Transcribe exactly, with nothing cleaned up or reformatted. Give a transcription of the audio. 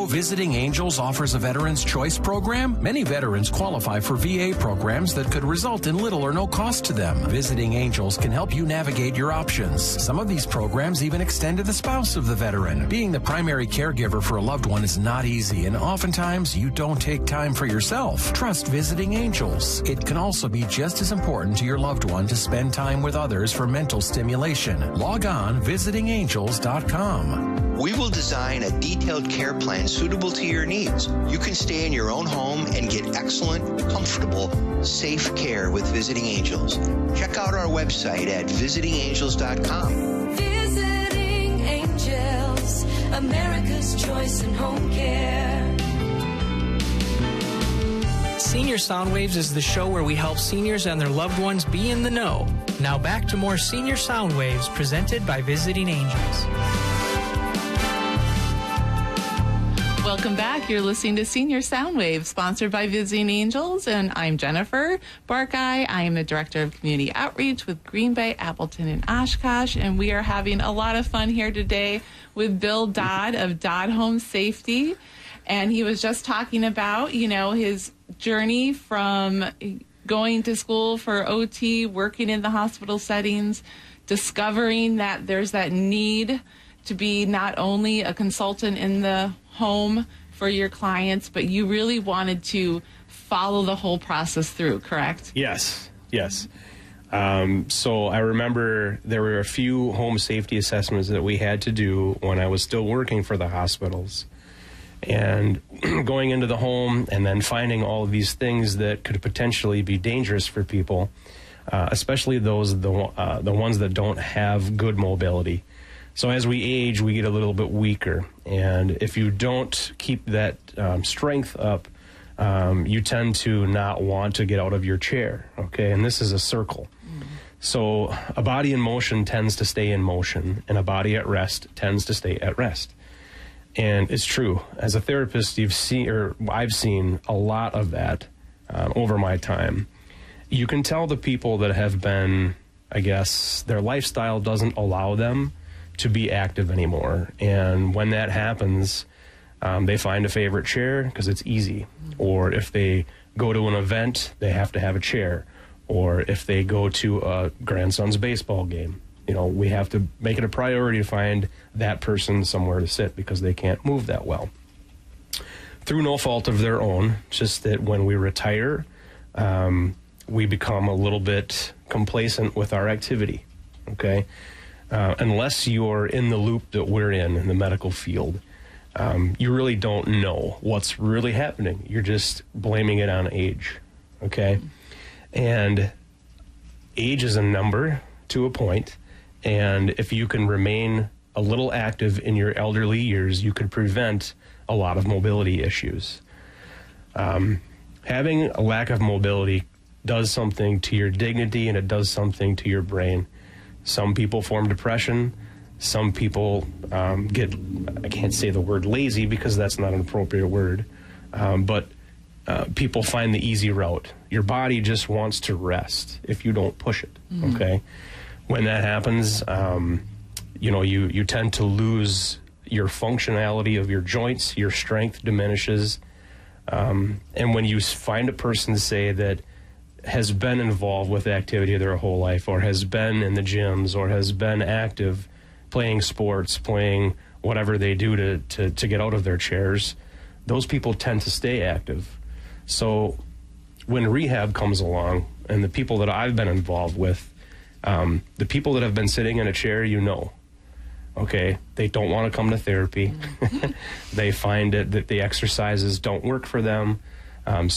know Visiting Angels offers a Veterans Choice program? Many veterans qualify for V A programs that could result in little or no cost to them. Visiting Angels can help you navigate your options. Some of these programs even extend to the spouse of the veteran. Being the primary caregiver for a loved one is not easy, and oftentimes you don't take time for yourself. Trust Visiting Angels. It can also be just as important to your loved one to spend time with others for mental stimulation. Log on visiting angels dot com. We will design a detailed care plan suitable to your needs. You can stay in your own home and get excellent, comfortable, safe care with Visiting Angels. Check out our website at visiting angels dot com. Visiting Angels, America's choice in home care. Senior Soundwaves is the show where we help seniors and their loved ones be in the know. Now back to more Senior Soundwaves presented by Visiting Angels. Welcome back. You're listening to Senior Soundwave, sponsored by Visiting Angels, and I'm Jennifer Barkey. I am the Director of Community Outreach with Green Bay, Appleton, and Oshkosh, and we are having a lot of fun here today with Bill Dodd of Dodd Home Safety, and he was just talking about, you know, his journey from going to school for O T, working in the hospital settings, discovering that there's that need to be not only a consultant in the home for your clients, but you really wanted to follow the whole process through, correct? Yes, yes. Um, so I remember there were a few home safety assessments that we had to do when I was still working for the hospitals. And going into the home and then finding all of these things that could potentially be dangerous for people, uh, especially those the uh, the ones that don't have good mobility. So as we age, we get a little bit weaker, and if you don't keep that um, strength up, um, you tend to not want to get out of your chair. Okay, and this is a circle. Mm. So a body in motion tends to stay in motion, and a body at rest tends to stay at rest. And it's true. As a therapist, you've seen, or I've seen a lot of that uh, over my time. You can tell the people that have been, I guess, their lifestyle doesn't allow them to be active anymore. And when that happens, um, they find a favorite chair because it's easy. Or if they go to an event, they have to have a chair. Or if they go to a grandson's baseball game, you know, we have to make it a priority to find that person somewhere to sit because they can't move that well. Through no fault of their own, just that when we retire, um, we become a little bit complacent with our activity, okay? Uh, unless you're in the loop that we're in, in the medical field, um, you really don't know what's really happening. You're just blaming it on age, okay? And age is a number to a point. And if you can remain a little active in your elderly years, you could prevent a lot of mobility issues. Um, having a lack of mobility does something to your dignity, and it does something to your brain. Some people form depression. Some people um, get, I can't say the word lazy because that's not an appropriate word, um, but uh, people find the easy route. Your body just wants to rest if you don't push it, mm-hmm. okay? When that happens, um, you know, you, you tend to lose your functionality of your joints, your strength diminishes. Um, and when you find a person, say, that has been involved with activity their whole life, or has been in the gyms, or has been active, playing sports, playing whatever they do to, to, to get out of their chairs, those people tend to stay active. So when rehab comes along, and the people that I've been involved with, Um, the people that have been sitting in a chair, you know, okay, they don't want to come to therapy. They find it that the exercises don't work for them. Um,